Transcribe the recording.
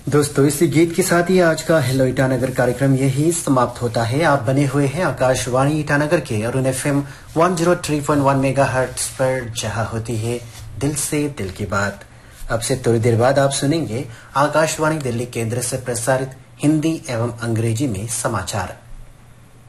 दोस्तों, इसी गीत के साथ ही आज का हेलो ईटानगर कार्यक्रम यही समाप्त होता है। आप बने हुए हैं आकाशवाणी ईटानगर के अरुण FM 103.1 मेगाहर्ट्ज पर, जहां होती है दिल से दिल की बात। अब से थोड़ी देर बाद आप सुनेंगे आकाशवाणी दिल्ली केंद्र से प्रसारित हिंदी एवं अंग्रेजी में समाचार।